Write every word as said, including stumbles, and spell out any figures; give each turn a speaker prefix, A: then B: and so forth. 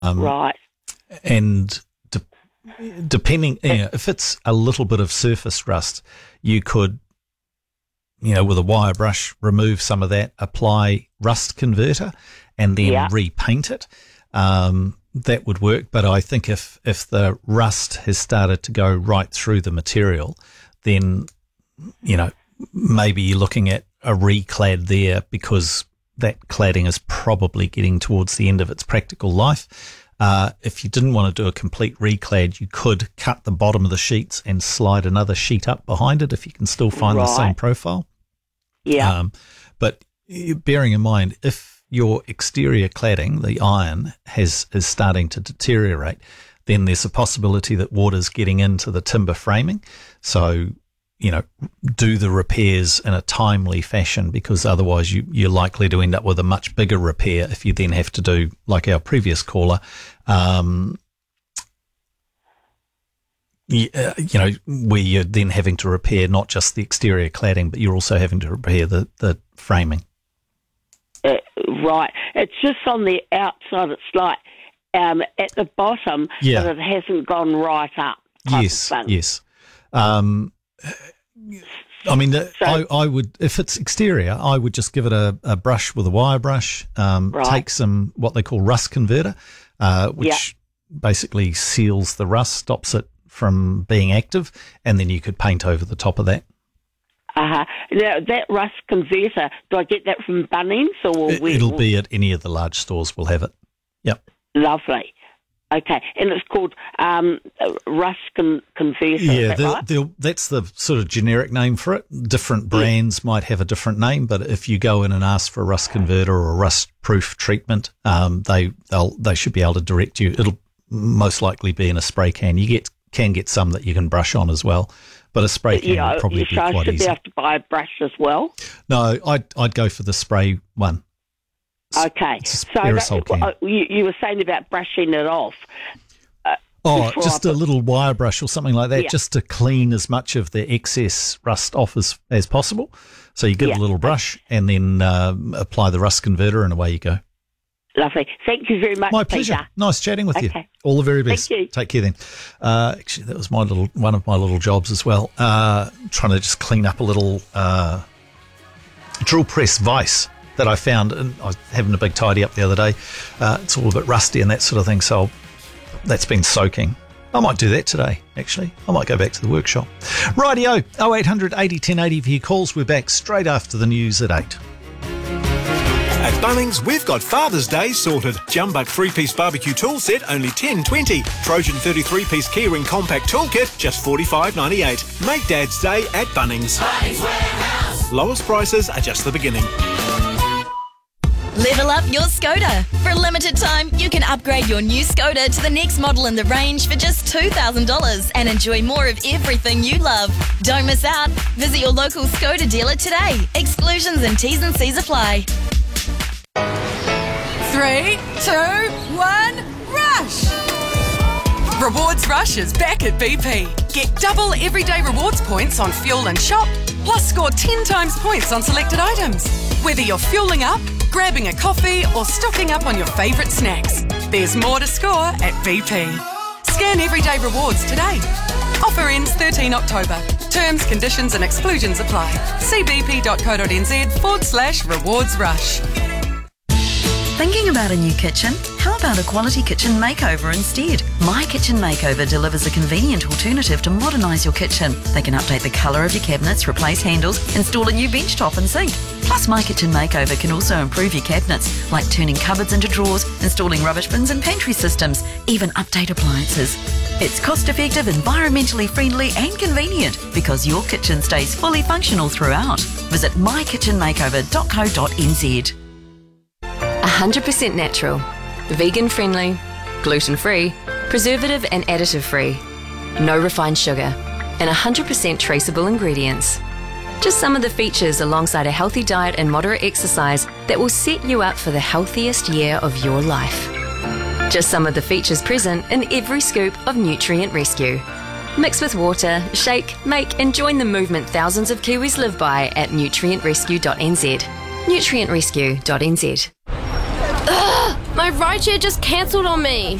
A: Um,
B: right.
A: And de- depending, you know, if it's a little bit of surface rust, you could, you know, with a wire brush, remove some of that, apply rust converter, and then
B: Yeah.
A: repaint it. Um, that would work. But I think if, if the rust has started to go right through the material, then, you know, maybe you're looking at a reclad there, because that cladding is probably getting towards the end of its practical life. Uh, if you didn't want to do a complete reclad, you could cut the bottom of the sheets and slide another sheet up behind it if you can still find the same
B: Right.
A: profile.
B: Yeah.
A: Um, but you- bearing in mind, if your exterior cladding, the iron, has is starting to deteriorate, then there's a possibility that water's getting into the timber framing. So, you know, do the repairs in a timely fashion, because otherwise you, you're likely to end up with a much bigger repair if you then have to do, like our previous caller, um, you, uh, you know, where you're then having to repair not just the exterior cladding, but you're also having to repair the, the framing.
B: Uh, right. It's just on the outside. It's like um, at the bottom,
A: Yeah.
B: but it hasn't gone right up. type
A: Yes,
B: of thing.
A: yes. Um, I mean, the-
B: So-
A: I, I would, if it's exterior, I would just give it a, a brush with a wire brush, um,
B: Right.
A: take some, what they call rust converter, uh, which
B: Yeah.
A: basically seals the rust, stops it from being active, and then you could paint over the top of that.
B: Uh-huh. Now, that rust converter, do I get that from Bunnings or
A: It,
B: where-
A: it'll be at any of the large stores will have it. Yep.
B: Lovely. Okay, and it's called um, rust con- converter.
A: Yeah,
B: is that
A: the,
B: right?
A: the, that's the sort of generic name for it. Different brands might have a different name, but if you go in and ask for a rust converter or a rust proof treatment, um, they they'll they should be able to direct you. It'll most likely be in a spray can. You get can get some that you can brush on as well, but a spray can
B: Yeah,
A: would probably be
B: so I
A: quite
B: should
A: easy.
B: be able to buy a brush as well.
A: No, I'd I'd go for the spray one. It's-
B: Okay,
A: it's a
B: so
A: aerosol
B: that,
A: can.
B: uh, you, you were saying about brushing it off.
A: Oh,
B: before
A: just
B: I
A: a
B: put-
A: little wire brush or something like that,
B: Yeah.
A: just to clean as much of the excess rust off as, as possible. So you get
B: Yeah.
A: a little brush and then um, apply the rust converter, and away you go.
B: Lovely. Thank you very much,
A: My pleasure.
B: Peter.
A: Nice chatting with you.
B: Okay.
A: All the very best.
B: Thank you.
A: Take care then. Uh, actually, that was my little one of my little jobs as well. Uh, trying to just clean up a little uh, drill press vise that I found, and I was having a big tidy up the other day. Uh, it's all a bit rusty and that sort of thing, so that's been soaking. I might do that today, actually. I might go back to the workshop. Rightio, oh eight hundred eighty ten eighty for your calls. We're back straight after the news at eight.
C: At Bunnings, we've got Father's Day sorted. Jumbuck three-piece barbecue tool set, only ten twenty. Trojan thirty-three piece keyring compact toolkit, just forty-five ninety-eight. Make Dad's Day at Bunnings. Bunnings Warehouse. Lowest prices are just the beginning.
D: Level up your Skoda. For a limited time, you can upgrade your new Skoda to the next model in the range for just two thousand dollars and enjoy more of everything you love. Don't miss out. Visit your local Skoda dealer today. Exclusions and T's and C's apply.
E: Three, two, one, rush! Rewards Rush is back at B P. Get double everyday rewards points on fuel and shop, plus score ten times points on selected items. Whether you're fueling up, grabbing a coffee, or stocking up on your favourite snacks, there's more to score at B P. Scan everyday rewards today. Offer ends thirteenth October. Terms, conditions and exclusions apply. See bp.co.nz forward slash rewards rush.
F: Thinking about a new kitchen? How about a quality kitchen makeover instead? My Kitchen Makeover delivers a convenient alternative to modernise your kitchen. They can update the colour of your cabinets, replace handles, install a new bench top and sink. Plus, My Kitchen Makeover can also improve your cabinets, like turning cupboards into drawers, installing rubbish bins and pantry systems, even update appliances. It's cost-effective, environmentally friendly and convenient because your kitchen stays fully functional throughout. Visit my kitchen makeover dot co dot n z.
G: one hundred percent natural, vegan friendly, gluten free, preservative and additive free, no refined sugar, and one hundred percent traceable ingredients. Just some of the features alongside a healthy diet and moderate exercise that will set you up for the healthiest year of your life. Just some of the features present in every scoop of Nutrient Rescue. Mix with water, shake, make and join the movement thousands of Kiwis live by at nutrient rescue dot n z. nutrient rescue dot n z.
D: Ugh!
H: My rideshare just cancelled on me.